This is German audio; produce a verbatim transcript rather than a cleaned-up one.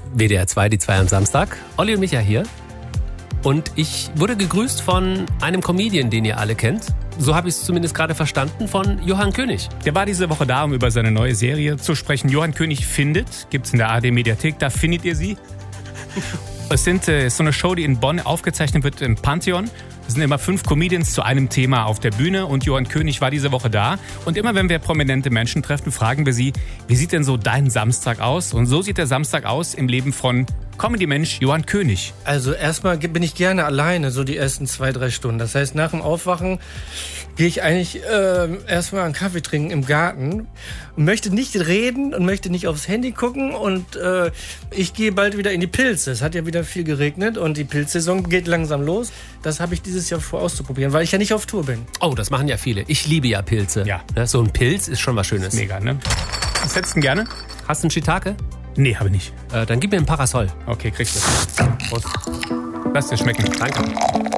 W D R zwei, die zwei am Samstag. Olli und Micha hier. Und ich wurde gegrüßt von einem Comedian, den ihr alle kennt. So habe ich es zumindest gerade verstanden, von Johann König. Der war diese Woche da, um über seine neue Serie zu sprechen. Johann König findet, gibt's in der A R D-Mediathek, da findet ihr sie. Es sind, äh, ist so eine Show, die in Bonn aufgezeichnet wird im Pantheon. Es sind immer fünf Comedians zu einem Thema auf der Bühne und Johann König war diese Woche da. Und immer wenn wir prominente Menschen treffen, fragen wir sie, wie sieht denn so dein Samstag aus? Und so sieht der Samstag aus im Leben von Comedy-Mensch Johann König. Also erstmal bin ich gerne alleine, so die ersten zwei, drei Stunden. Das heißt, nach dem Aufwachen gehe ich eigentlich äh, erstmal einen Kaffee trinken im Garten. Möchte nicht reden und möchte nicht aufs Handy gucken. Und äh, ich gehe bald wieder in die Pilze. Es hat ja wieder viel geregnet und die Pilzsaison geht langsam los. Das habe ich dieses Jahr vor auszuprobieren, weil ich ja nicht auf Tour bin. Oh, das machen ja viele. Ich liebe ja Pilze. Ja. So ein Pilz ist schon was Schönes. Mega, ne? Was hättest du denn gerne? Hast du einen Shiitake? Nee, habe ich nicht. Äh, dann gib mir ein Parasol. Okay, kriegst du. Prost. Lass dir schmecken. Danke.